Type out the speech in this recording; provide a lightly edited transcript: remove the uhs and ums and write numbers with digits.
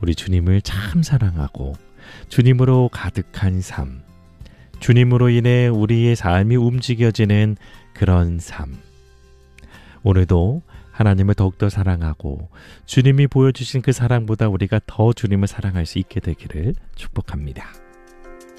우리 주님을 참 사랑하고 주님으로 가득한 삶, 주님으로 인해 우리의 삶이 움직여지는 그런 삶. 오늘도 하나님을 더욱더 사랑하고 주님이 보여주신 그 사랑보다 우리가 더 주님을 사랑할 수 있게 되기를 축복합니다.